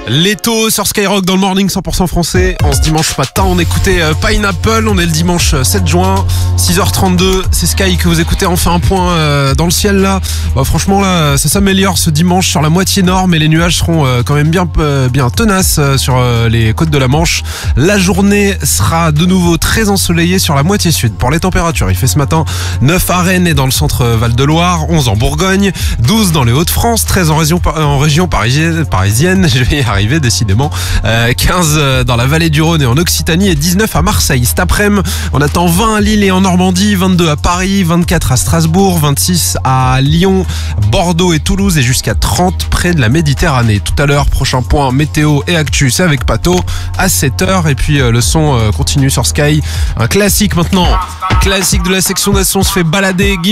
Leto sur Skyrock dans le morning 100% français. En ce dimanche matin, on écoutait Pineapple. On est le dimanche 7 juin, 6h32. C'est Sky que vous écoutez. On fait un point dans le ciel là. Bah, franchement là, ça s'améliore ce dimanche sur la moitié nord, mais les nuages seront quand même bien tenaces sur les côtes de la Manche. La journée sera de nouveau très ensoleillée sur la moitié sud. Pour les températures, il fait ce matin 9 à Rennes et dans le centre Val-de-Loire, 11 en Bourgogne, 12 dans les Hauts-de-France, 13 en région parisienne. Je vais y arriver décidément, 15 dans la vallée du Rhône et en Occitanie et 19 à Marseille. Cet après-midi, on attend 20 à Lille et en Normandie, 22 à Paris, 24 à Strasbourg, 26 à Lyon, Bordeaux et Toulouse et jusqu'à 30 près de la Méditerranée. Tout à l'heure, prochain point météo et actu, c'est avec Pato à 7h et puis le son continue sur Sky. Un classique maintenant, classique de la section d'assaut, on se fait balader.